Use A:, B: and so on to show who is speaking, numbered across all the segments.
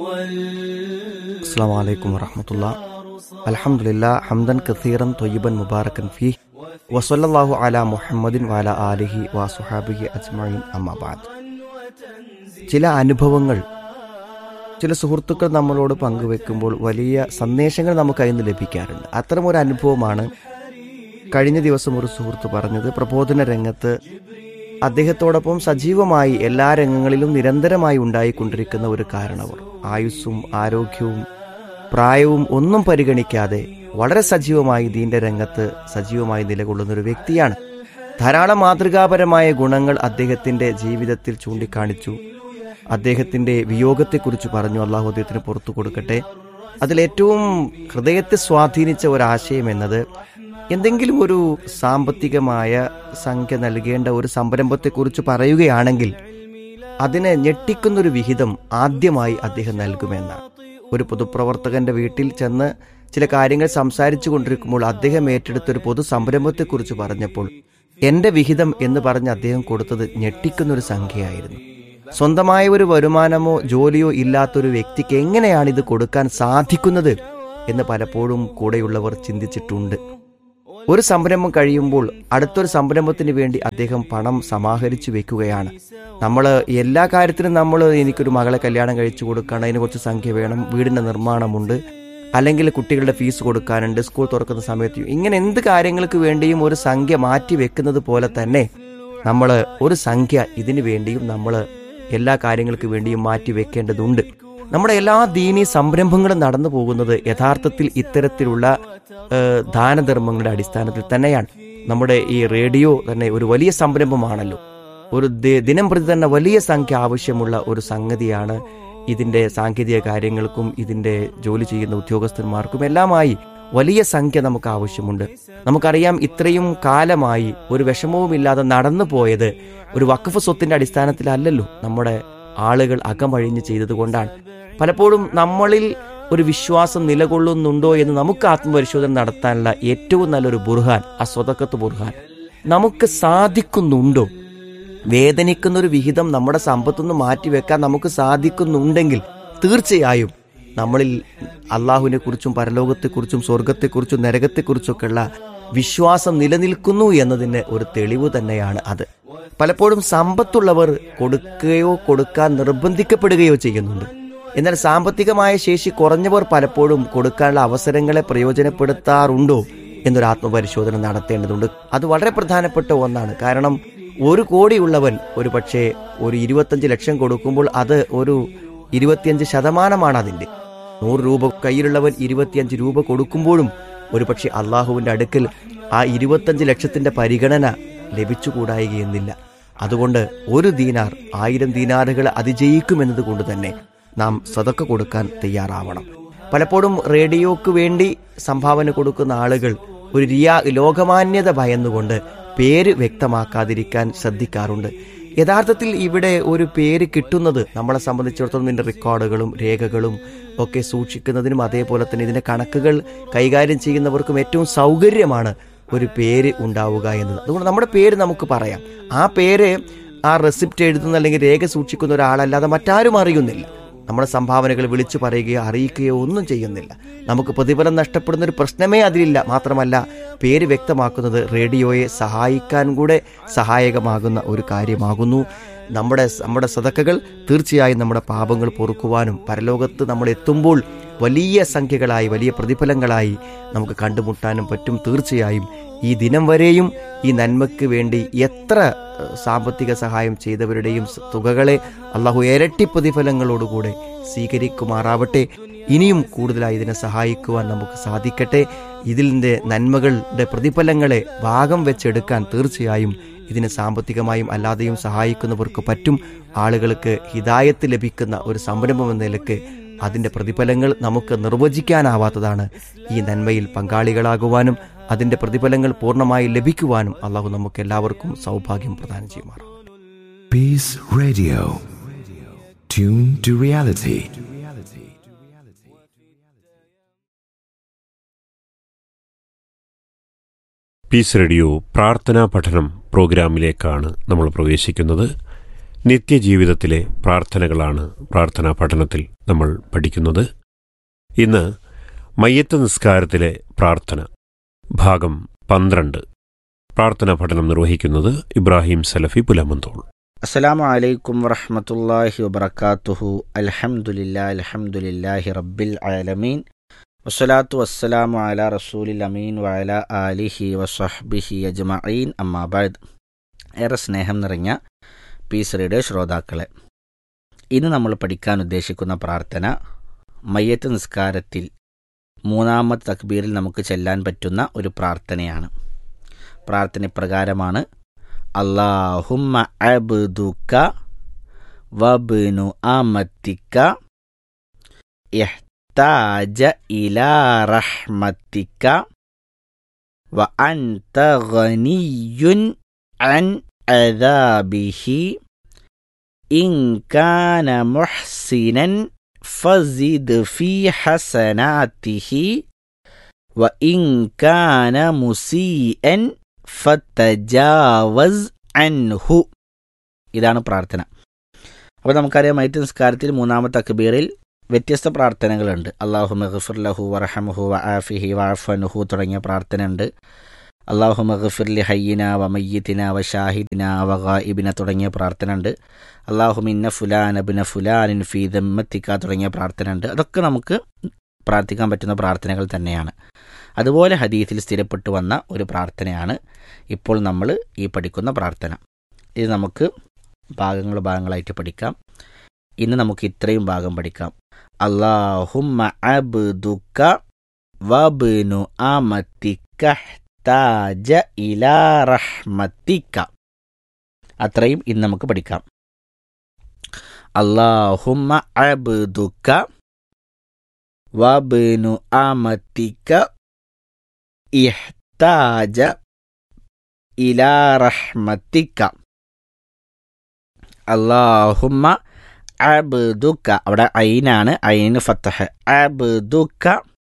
A: അസ്സലാമു അലൈക്കും വറഹ്മത്തുള്ളാഹി. അൽഹംദുലില്ലാ ഹംദൻ കസീറൻ ത്വയ്യിബൻ മുബാറകൻ ഫീഹി വസല്ലല്ലാഹു അലാ മുഹമ്മദിൻ വഅലാ ആലിഹി വസുഹാബിഹി അജ്മഈൻ അമ്മാ ബഅദ്. ചില അനുഭവങ്ങൾ ചില സുഹൃത്തുക്കൾ നമ്മളോട് പങ്കുവെക്കുമ്പോൾ വലിയ സന്ദേശങ്ങൾ നമുക്ക് അതിൽ നിന്ന് ലഭിക്കാറുണ്ട്. അത്തരമൊരു അനുഭവമാണ് കഴിഞ്ഞ ദിവസം ഒരു സുഹൃത്ത് പറഞ്ഞത്. പ്രബോധന രംഗത്ത് അദ്ദേഹത്തോടൊപ്പം സജീവമായി എല്ലാ രംഗങ്ങളിലും നിരന്തരമായി ഉണ്ടായിക്കൊണ്ടിരിക്കുന്ന ഒരു കാരണവർ, ആയുസ്സും ആരോഗ്യവും പ്രായവും ഒന്നും പരിഗണിക്കാതെ വളരെ സജീവമായി ദീന്റെ രംഗത്ത് സജീവമായി നിലകൊള്ളുന്ന ഒരു വ്യക്തിയാണ്. ധാരാളം മാതൃകാപരമായ ഗുണങ്ങൾ അദ്ദേഹത്തിന്റെ ജീവിതത്തിൽ ചൂണ്ടിക്കാണിച്ചു. അദ്ദേഹത്തിന്റെ വിയോഗത്തെക്കുറിച്ച് പറഞ്ഞു. അള്ളാഹു അദ്ദേഹത്തിന് പുറത്തു കൊടുക്കട്ടെ. അതിലേറ്റവും ഹൃദയത്തെ സ്വാധീനിച്ച ഒരാശയം എന്നത്, എന്തെങ്കിലും ഒരു സാമ്പത്തികമായ സംഖ്യ നൽകേണ്ട ഒരു സംരംഭത്തെക്കുറിച്ച് പറയുകയാണെങ്കിൽ അതിനെ ഞെട്ടിക്കുന്നൊരു വിഹിതം ആദ്യമായി അദ്ദേഹം നൽകുമെന്നാണ്. ഒരു പൊതുപ്രവർത്തകന്റെ വീട്ടിൽ ചെന്ന് ചില കാര്യങ്ങൾ സംസാരിച്ചു കൊണ്ടിരിക്കുമ്പോൾ അദ്ദേഹം ഏറ്റെടുത്തൊരു പൊതു സംരംഭത്തെക്കുറിച്ച് പറഞ്ഞപ്പോൾ എന്റെ വിഹിതം എന്ന് പറഞ്ഞ് അദ്ദേഹം കൊടുത്തത് ഞെട്ടിക്കുന്നൊരു സംഖ്യയായിരുന്നു. സ്വന്തമായ ഒരു വരുമാനമോ ജോലിയോ ഇല്ലാത്തൊരു വ്യക്തിക്ക് എങ്ങനെയാണ് ഇത് കൊടുക്കാൻ സാധിക്കുന്നത് എന്ന് പലപ്പോഴും കൂടെയുള്ളവർ ചിന്തിച്ചിട്ടുണ്ട്. ഒരു സംരംഭം കഴിയുമ്പോൾ അടുത്തൊരു സംരംഭത്തിന് വേണ്ടി അദ്ദേഹം പണം സമാഹരിച്ചു വെക്കുകയാണ്. നമ്മൾ എല്ലാ കാര്യത്തിനും എനിക്കൊരു മകളെ കല്യാണം കഴിച്ചു കൊടുക്കണം, അതിന് കുറച്ച് സംഖ്യ വേണം, വീടിൻ്റെ നിർമ്മാണമുണ്ട്, അല്ലെങ്കിൽ കുട്ടികളുടെ ഫീസ് കൊടുക്കാനുണ്ട്, സ്കൂൾ തുറക്കുന്ന സമയത്ത്, ഇങ്ങനെ എന്ത് കാര്യങ്ങൾക്ക് വേണ്ടിയും ഒരു സംഖ്യ മാറ്റി വെക്കുന്നത് പോലെ തന്നെ നമ്മൾ ഒരു സംഖ്യ ഇതിനു വേണ്ടിയും നമ്മൾ എല്ലാ കാര്യങ്ങൾക്ക് വേണ്ടിയും മാറ്റി വെക്കേണ്ടതുണ്ട്. നമ്മുടെ എല്ലാ ദീനീ സംരംഭങ്ങളും നടന്നു പോകുന്നത് യഥാർത്ഥത്തിൽ ഇത്തരത്തിലുള്ള ദാനധർമ്മങ്ങളുടെ അടിസ്ഥാനത്തിൽ തന്നെയാണ്. നമ്മുടെ ഈ റേഡിയോ തന്നെ ഒരു വലിയ സംരംഭമാണല്ലോ. ഒരു ദിനം പ്രതി തന്നെ വലിയ സംഖ്യ ആവശ്യമുള്ള ഒരു സംഗതിയാണ്. ഇതിന്റെ സാങ്കേതിക കാര്യങ്ങൾക്കും ഇതിന്റെ ജോലി ചെയ്യുന്ന ഉദ്യോഗസ്ഥന്മാർക്കും എല്ലാമായി വലിയ സംഖ്യ നമുക്ക് ആവശ്യമുണ്ട്. നമുക്കറിയാം, ഇത്രയും കാലമായി ഒരു വിഷമവുമില്ലാതെ നടന്നു പോയത് ഒരു വഖഫ് സ്വത്തിന്റെ അടിസ്ഥാനത്തിലല്ലല്ലോ. നമ്മുടെ ആളുകൾ അകമഴിഞ്ഞ് ചെയ്തതുകൊണ്ടാണ്. പലപ്പോഴും നമ്മളിൽ ഒരു വിശ്വാസം നിലകൊള്ളുന്നുണ്ടോ എന്ന് നമുക്ക് ആത്മപരിശോധന നടത്താനുള്ള ഏറ്റവും നല്ലൊരു ബുർഹാൻ അസ്വദഖത്ത് ബുർഹാൻ. നമുക്ക് സാധിക്കുന്നുണ്ടോ? വേദനിക്കുന്നൊരു വിഹിതം നമ്മുടെ സമ്പത്തുനിന്ന് മാറ്റിവെക്കാൻ നമുക്ക് സാധിക്കുന്നുണ്ടെങ്കിൽ തീർച്ചയായും നമ്മളിൽ അള്ളാഹുവിനെ കുറിച്ചും പരലോകത്തെക്കുറിച്ചും സ്വർഗത്തെക്കുറിച്ചും നരകത്തെക്കുറിച്ചൊക്കെയുള്ള വിശ്വാസം നിലനിൽക്കുന്നു എന്നതിന് ഒരു തെളിവ് തന്നെയാണ് അത്. പലപ്പോഴും സമ്പത്തുള്ളവർ കൊടുക്കുകയോ കൊടുക്കാൻ നിർബന്ധിക്കപ്പെടുകയോ ചെയ്യുന്നുണ്ട്. എന്നാൽ സാമ്പത്തികമായ ശേഷി കുറഞ്ഞവർ പലപ്പോഴും കൊടുക്കാനുള്ള അവസരങ്ങളെ പ്രയോജനപ്പെടുത്താറുണ്ടോ എന്നൊരു ആത്മപരിശോധന നടത്തേണ്ടതുണ്ട്. അത് വളരെ പ്രധാനപ്പെട്ട ഒന്നാണ്. കാരണം 1 കോടിയുള്ളവൻ ഒരു പക്ഷേ ഒരു 25 ലക്ഷം കൊടുക്കുമ്പോൾ അത് ഒരു 25% അതിൻ്റെ. 100 രൂപ കയ്യിലുള്ളവൻ 25 രൂപ കൊടുക്കുമ്പോഴും ഒരു പക്ഷേ അള്ളാഹുവിൻ്റെ അടുക്കൽ ആ 25 ലക്ഷത്തിന്റെ പരിഗണന ലഭിച്ചുകൂടായികയെന്നില്ല. അതുകൊണ്ട് 1 ദീനാർ 1000 ദീനാറുകൾ അതിജയിക്കുമെന്നത് കൊണ്ട് തന്നെ നാം സദഖ കൊടുക്കാൻ തയ്യാറാവണം. പലപ്പോഴും റേഡിയോക്ക് വേണ്ടി സംഭാവന കൊടുക്കുന്ന ആളുകൾ ഒരു ലോകമാന്യത ഭയന്നുകൊണ്ട് പേര് വ്യക്തമാക്കാതിരിക്കാൻ ശ്രദ്ധിക്കാറുണ്ട്. യഥാർത്ഥത്തിൽ ഇവിടെ ഒരു പേര് കിട്ടുന്നത് നമ്മളെ സംബന്ധിച്ചിടത്തോളം ഇതിൻ്റെ റെക്കോർഡുകളും രേഖകളും ഒക്കെ സൂക്ഷിക്കുന്നതിനും അതേപോലെ തന്നെ ഇതിൻ്റെ കണക്കുകൾ കൈകാര്യം ചെയ്യുന്നവർക്കും ഏറ്റവും സൗകര്യമാണ് ഒരു പേര് ഉണ്ടാവുക എന്നത്. അതുകൊണ്ട് നമ്മുടെ പേര് നമുക്ക് പറയാം. ആ പേര് ആ റെസിപ്റ്റ് എഴുതുന്ന അല്ലെങ്കിൽ രേഖ സൂക്ഷിക്കുന്ന ഒരാളല്ലാതെ മറ്റാരും അറിയുന്നില്ല. നമ്മുടെ സംഭാവനകൾ വിളിച്ചു പറയുകയോ അറിയിക്കുകയോ ഒന്നും ചെയ്യുന്നില്ല. നമുക്ക് പ്രതിഫലം നഷ്ടപ്പെടുന്ന ഒരു പ്രശ്നമേ അതിലില്ല. മാത്രമല്ല, പേര് വ്യക്തമാക്കുന്നത് റേഡിയോയെ സഹായിക്കാൻ കൂടെ സഹായകമാകുന്ന ഒരു കാര്യമാകുന്നു. നമ്മുടെ സദഖകൾ തീർച്ചയായും നമ്മുടെ പാപങ്ങൾ പൊറുക്കുവാനും പരലോകത്ത് നമ്മൾ എത്തുമ്പോൾ വലിയ സംഖ്യകളായി വലിയ പ്രതിഫലങ്ങളായി നമുക്ക് കണ്ടുമുട്ടാനും പറ്റും. തീർച്ചയായും ഈ ദിനം വരെയും ഈ നന്മയ്ക്ക് വേണ്ടി എത്ര സാമ്പത്തിക സഹായം ചെയ്തവരുടെയും തുകകളെ അള്ളാഹു ഇരട്ടി പ്രതിഫലങ്ങളോടുകൂടെ സ്വീകരിക്കുമാറാവട്ടെ. ഇനിയും കൂടുതലായി ഇതിനെ സഹായിക്കുവാൻ നമുക്ക് സാധിക്കട്ടെ. ഇതിൻ്റെ നന്മകളുടെ പ്രതിഫലങ്ങളെ ഭാഗം വെച്ചെടുക്കാൻ തീർച്ചയായും ഇതിനെ സാമ്പത്തികമായും അല്ലാതെയും സഹായിക്കുന്നവർക്ക് പറ്റും. ആളുകൾക്ക് ഹിദായത്ത് ലഭിക്കുന്ന ഒരു സംരംഭം എന്ന നിലക്ക് അതിൻ്റെ പ്രതിഫലങ്ങൾ നമുക്ക് നിർവചിക്കാനാവാത്തതാണ്. ഈ നന്മയിൽ പങ്കാളികളാകുവാനും അതിൻ്റെ പ്രതിഫലങ്ങൾ പൂർണ്ണമായി ലഭിക്കുവാനും അള്ളാഹു നമുക്ക് എല്ലാവർക്കും സൗഭാഗ്യം പ്രദാനം ചെയ്യുമാറാം.
B: Peace Radio. Tune to reality.
C: Piece radio പ്രാർത്ഥനാ പഠനം പ്രോഗ്രാമിലേക്കാണ് നമ്മൾ പ്രവേശിക്കുന്നത്. നിത്യജീവിതത്തിലെ പ്രാർത്ഥനകളാണ് പ്രാർത്ഥനാ പഠനത്തിൽ നമ്മൾ പഠിക്കുന്നത്. ഇന്ന് മയ്യത്ത് നിസ്കാരത്തിലെ പ്രാർത്ഥന ഭാഗം 12 പ്രാർത്ഥനാ പഠനം നിർവഹിക്കുന്നത് ഇബ്രാഹിം സലഫി പുലമന്തോൾ.
A: അസ്സലാമു അലൈക്കും വറഹ്മത്തുള്ളാഹി വബറകാതുഹു. അൽഹംദുലില്ലാഹി റബ്ബിൽ ആലമീൻ വസ്സലാത്തു വസ്സലാമു അലാ റസൂലിൽ അമീൻ വഅലാ ആലിഹി വസഹ്ബിഹി അജ്മഈൻ. അമ്മാ ബഅദ്. ഏറെ സ്നേഹം നിറഞ്ഞ പീസ് റേഡിയോ ശ്രോതാക്കളെ, ഇന്ന് നമ്മൾ പഠിക്കാൻ ഉദ്ദേശിക്കുന്ന പ്രാർത്ഥന മയ്യത്ത് നിസ്കാരത്തിൽ 3-ാമത്തെ തക്ബീറിൽ നമുക്ക് ചെല്ലാൻ പറ്റുന്ന ഒരു പ്രാർത്ഥനയാണ്. പ്രാർത്ഥന ഇപ്രകാരമാണ്: അല്ലാഹുമ്മ അബ്ദുക വബ്നു അമത്തിക ഇഹ്താജ ഇലാ റഹ്മത്തിക വ അൻത ഗനിയ്യുൻ അൻ അദാബിഹി ഇൻ കാന മുഹ്സിനൻ ഫസിദ് ഫീ ഹസനാതിഹി വ ഇൻ കാന മുസീഅൻ ഫതജാവസ് അൻഹു. ഇതാണ് പ്രാർത്ഥന. അപ്പോൾ നമുക്കറിയാം, മയ്യത്ത് നിസ്കാരത്തിൽ 3-ാമത്തെ തക്ബീറിൽ വ്യത്യസ്ത പ്രാർത്ഥനകളുണ്ട്. അല്ലാഹുമ്മ ഗ്ഫിർ ലഹു വറഹംഹു വആഫിഹി വഅഫ്വൻഹു തുടങ്ങിയ പ്രാർത്ഥനയുണ്ട്. അല്ലാഹുമ്മ ഗ്ഫിർ ലി ഹയ്യിന വ മയ്യിതിന വ ഷാഹിദിന വ ഗായിബിന തുടങ്ങിയ പ്രാർത്ഥന ഉണ്ട്. അല്ലാഹുമ്മ ഇന്ന ഫുലാന ഇബ്ന ഫുലാനിൻ ഫീ ദമ്മത്തിക തുടങ്ങിയ പ്രാർത്ഥന ഉണ്ട്. അതൊക്കെ നമുക്ക് പ്രാർത്ഥിക്കാൻ പറ്റുന്ന പ്രാർത്ഥനകൾ തന്നെയാണ്. അതുപോലെ ഹദീസിൽ സ്ഥിരപ്പെട്ടു വന്ന ഒരു പ്രാർത്ഥനയാണ് ഇപ്പോൾ നമ്മൾ ഈ പഠിക്കുന്ന പ്രാർത്ഥന. ഇത് നമുക്ക് ഭാഗങ്ങളായിട്ട് പഠിക്കാം. ഇന്ന് നമുക്ക് ഇത്രയും ഭാഗം പഠിക്കാം. അല്ലാഹുമ്മ അബ്ദുക വബ്നു അമത്തിക ഇഹ്താജ ഇലാ റഹ്മത്തിക. അത്രയും ഇന്ന് നമുക്ക് പഠിക്കാം. അല്ലാഹുമ്മ അബ്ദുക വബ്നു അമത്തിക ഇഹ്താജ ഇലാ റഹ്മത്തിക. അല്ലാഹുമ്മ അബ്ദുക, അവിടെ ഐനാണ്, ഐന് ഫത്തഹ്. അബ്ദുക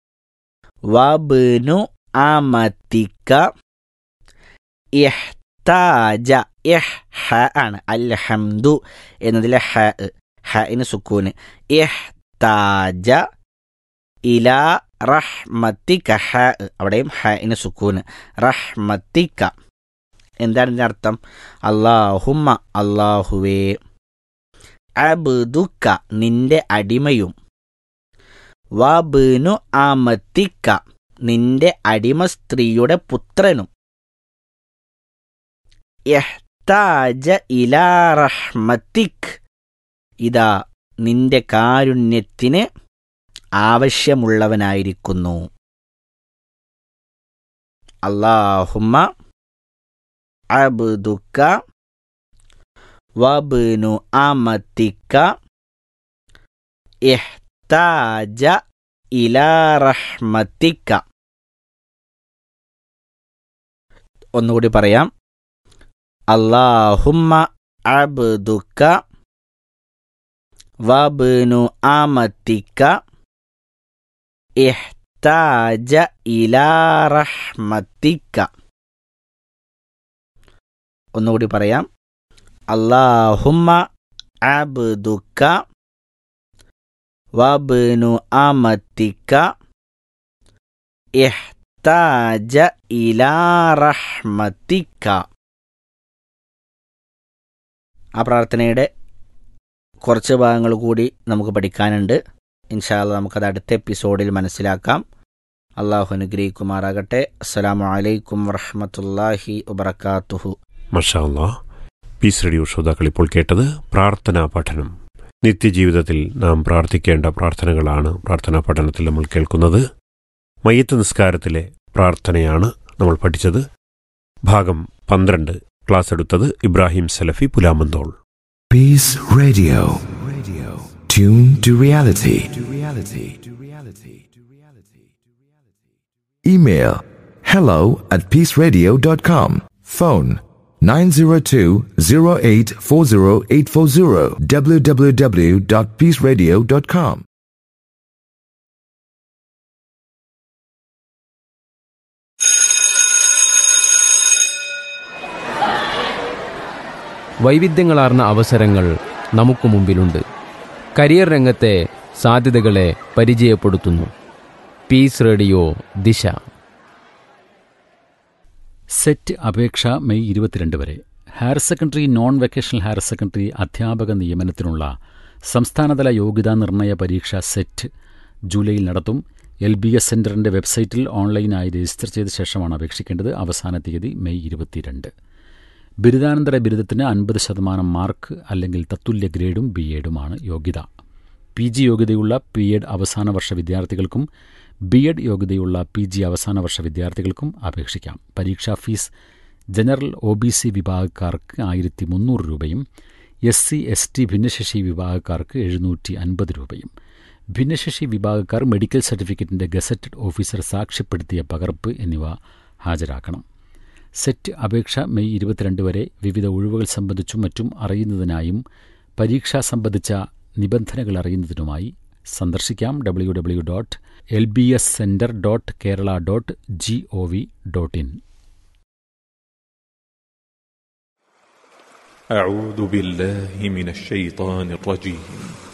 A: വബ്നു അമത്തിക ഇഹ്താജ, ഹ ആണ്, അൽഹംദു എന്നതിലെ ഹഇന് സുക്കൂന്. ഇഹ്താജ ഇലാ റഹ്മത്തിക, അവിടെയും ഹഇന് സുക്കൂന്. റഹ്മത്തിക എന്താണ് ഇതിൻ്റെ അർത്ഥം? അല്ലാഹുമ്മ, അല്ലാഹുവേ, അബ്ദുക നിന്റെ അടിമയും, വബ്നു അമത്തിക നിന്റെ അടിമ സ്ത്രീയുടെ പുത്രനും, ഇഹ്താജ ഇലാ റഹ്മത്തിക് ഇതാ നിന്റെ കാരുണ്യത്തിന് ആവശ്യമുള്ളവനായിരിക്കുന്നു. അല്ലാഹുമ്മ അബ്ദുക വബ്നു അമത്തിക ഇഹ്താജ ഇലാ റഹ്മത്തിക. ഒന്നുകൂടി പറയാം. അല്ലാഹുമ്മ അബ്ദുക വബ്നു അമത്തിക ഇഹ്താജ ഇലാ റഹ്മത്തിക. ഒന്നുകൂടി പറയാം. അല്ലാഹുമ്മ അബ്ദുക വബ്നു അമത്തിക ഇഹ്താജ ഇലാ റഹ്മത്തിക. ആ പ്രാർത്ഥനയുടെ കുറച്ച് ഭാഗങ്ങൾ കൂടി നമുക്ക് പഠിക്കാനുണ്ട്. ഇൻഷാ അല്ലാഹ് നമുക്കത് അടുത്ത എപ്പിസോഡിൽ മനസ്സിലാക്കാം. അള്ളാഹു അനുഗ്രഹിക്കുമാറാകട്ടെ. അസ്സലാമു അലൈക്കും വറഹ്മത്തുള്ളാഹി വബറകാതുഹു.
C: മാഷാ അല്ലാഹ്. പീസ് റേഡിയോ ശ്രോതാക്കൾ ഇപ്പോൾ കേട്ടത് പ്രാർത്ഥനാ പഠനം. നിത്യജീവിതത്തിൽ നാം പ്രാർത്ഥിക്കേണ്ട പ്രാർത്ഥനകളാണ് പ്രാർത്ഥനാ പഠനത്തിൽ നമ്മൾ കേൾക്കുന്നത്. മയ്യത്ത് നിസ്കാരത്തിലെ പ്രാർത്ഥനയാണ് നമ്മൾ പഠിച്ചത്. ഭാഗം 12 ക്ലാസ് എടുത്തത് ഇബ്രാഹിം സലഫി Pulamanthole.
B: Peace Radio. Tune to reality. Email hello@peaceradio.com. Phone 902-0840840 www.peaceradio.com.
D: വൈവിധ്യങ്ങളാർന്ന അവസരങ്ങൾ നമുക്ക് മുമ്പിലുണ്ട്. കരിയർ രംഗത്തെ സാധ്യതകളെ പരിചയപ്പെടുത്തുന്നു. പീസ് റേഡിയോ ദിശ.
E: സെറ്റ് അപേക്ഷ മെയ് 22 വരെ. Higher secondary, non vocational higher secondary അധ്യാപക നിയമനത്തിനുള്ള സംസ്ഥാനതല യോഗ്യതാ നിർണയ പരീക്ഷ സെറ്റ് ജൂലൈയിൽ നടത്തും. LBS സെന്ററിന്റെ വെബ്സൈറ്റിൽ ഓൺലൈനായി രജിസ്റ്റർ ചെയ്ത ശേഷമാണ് അപേക്ഷിക്കേണ്ടത്. അവസാന തീയതി മെയ് 22. ബിരുദാനന്തര ബിരുദത്തിന് 50% മാർക്ക് അല്ലെങ്കിൽ തത്തുല്യ ഗ്രേഡും BEഡുമാണ് യോഗ്യത. PG യോഗ്യതയുള്ള BEd അവസാന വർഷ വിദ്യാർത്ഥികൾക്കും BEd യോഗ്യതയുള്ള PG അവസാന വർഷ വിദ്യാർത്ഥികൾക്കും അപേക്ഷിക്കാം. പരീക്ഷാ ഫീസ് ജനറൽ OBC വിഭാഗക്കാർക്ക് 1300 രൂപയും SC/ST ഭിന്നശേഷി വിഭാഗക്കാർക്ക് 750 രൂപയും. ഭിന്നശേഷി വിഭാഗക്കാർ മെഡിക്കൽ സർട്ടിഫിക്കറ്റിൻ്റെ ഗസറ്റഡ് ഓഫീസർ സാക്ഷ്യപ്പെടുത്തിയ പകർപ്പ് എന്നിവ ഹാജരാക്കണം. സെറ്റ് അപേക്ഷ മെയ് 22 വരെ. വിവിധ ഒഴിവുകൾ സംബന്ധിച്ചും മറ്റും അറിയുന്നതിനായും പരീക്ഷ സംബന്ധിച്ച നിബന്ധനകൾ അറിയുന്നതിനുമായി സന്ദർശിക്കാം www.lbscenter.kerala.gov.in.
F: أعوذ بالله من الشيطان الرجيم.